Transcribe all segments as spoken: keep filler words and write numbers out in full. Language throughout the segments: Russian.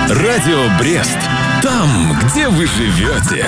Радио Брест. Там, где вы живете.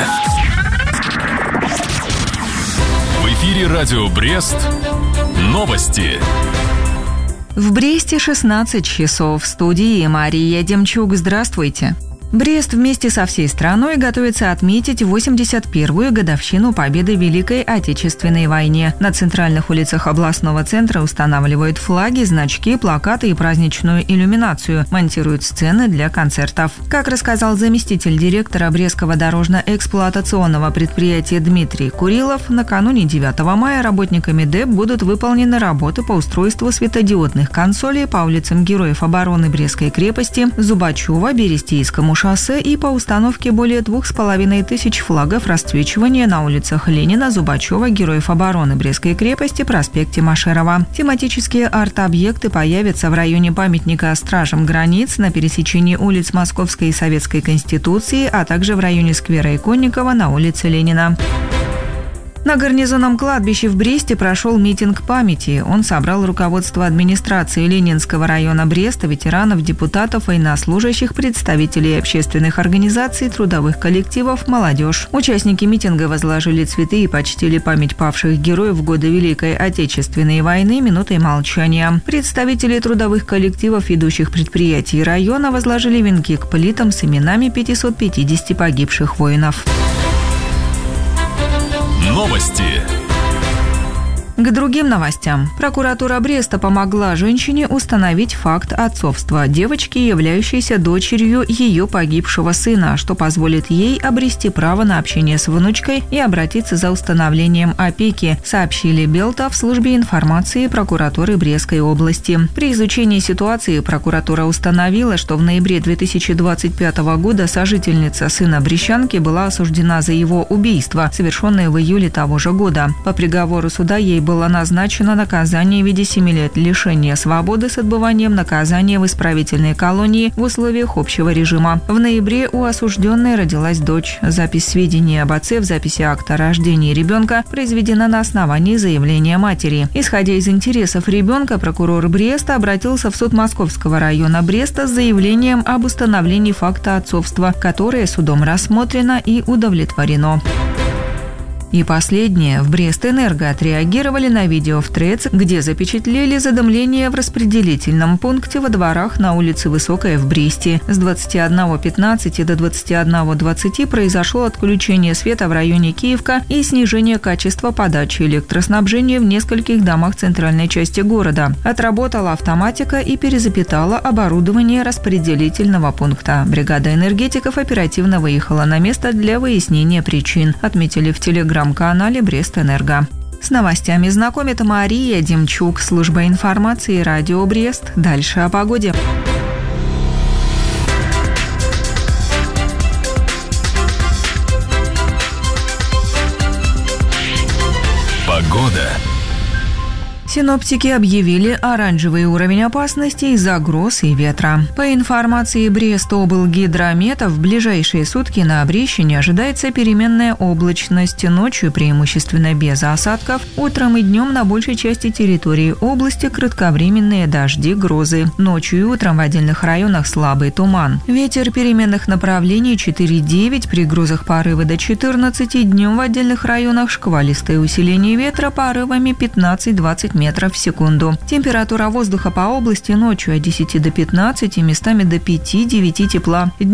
В эфире Радио Брест. Новости. В Бресте шестнадцать часов. В студии Мария Демчук. Здравствуйте. Брест вместе со всей страной готовится отметить восемьдесят первую годовщину победы в Великой Отечественной войне. На центральных улицах областного центра устанавливают флаги, значки, плакаты и праздничную иллюминацию, монтируют сцены для концертов. Как рассказал заместитель директора Брестского дорожно-эксплуатационного предприятия Дмитрий Курилов, накануне девятого мая работниками ДЭП будут выполнены работы по устройству светодиодных консолей по улицам Героев обороны Брестской крепости, Зубачева, Берестейскому шоссе и по установке более двух с половиной тысяч флагов расцвечивания на улицах Ленина, Зубачева, Героев обороны Брестской крепости, проспекте Машерова. Тематические арт-объекты появятся в районе памятника стражам границ, на пересечении улиц Московской и Советской Конституции, а также в районе сквера Иконникова на улице Ленина. На гарнизонном кладбище в Бресте прошел митинг памяти. Он собрал руководство администрации Ленинского района Бреста, ветеранов, депутатов, военнослужащих, представителей общественных организаций, трудовых коллективов, молодежь. Участники митинга возложили цветы и почтили память павших героев в годы Великой Отечественной войны минутой молчания. Представители трудовых коллективов ведущих предприятий района возложили венки к плитам с именами пятисот пятидесяти погибших воинов. Новости. К другим новостям. Прокуратура Бреста помогла женщине установить факт отцовства девочки, являющейся дочерью ее погибшего сына, что позволит ей обрести право на общение с внучкой и обратиться за установлением опеки, сообщили Белта в службе информации прокуратуры Брестской области. При изучении ситуации прокуратура установила, что в ноябре две тысячи двадцать пятого года сожительница сына брестчанки была осуждена за его убийство, совершенное в июле того же года. По приговору суда ей было назначено наказание в виде семи лет лишения свободы с отбыванием наказания в исправительной колонии в условиях общего режима. В ноябре у осужденной родилась дочь. Запись сведений об отце в записи акта о рождении ребенка произведена на основании заявления матери. Исходя из интересов ребенка, прокурор Бреста обратился в суд Московского района Бреста с заявлением об установлении факта отцовства, которое судом рассмотрено и удовлетворено. И последнее. В Брестэнерго отреагировали на видео в ТРЭЦ, где запечатлели задымление в распределительном пункте во дворах на улице Высокая в Бресте. С двадцати одного пятнадцати до двадцати одного двадцати произошло отключение света в районе Киевка и снижение качества подачи электроснабжения в нескольких домах центральной части города. Отработала автоматика и перезапитала оборудование распределительного пункта. Бригада энергетиков оперативно выехала на место для выяснения причин, отметили в телеграм канале Брестэнерго. С новостями знакомит Мария Демчук, служба информации Радио Брест. Дальше о погоде. Погода. Синоптики объявили оранжевый уровень опасности из-за гроз и ветра. По информации Брестоблгидромета, в ближайшие сутки на Брещине ожидается переменная облачность, ночью преимущественно без осадков, утром и днем на большей части территории области кратковременные дожди, грозы. Ночью и утром в отдельных районах слабый туман. Ветер переменных направлений четыре-девять, при грозах порывы до четырнадцати, днем в отдельных районах шквалистое усиление ветра порывами пятнадцать-двадцать метров в секунду. Температура воздуха по области ночью от десяти до пятнадцати, местами до пяти-девяти тепла.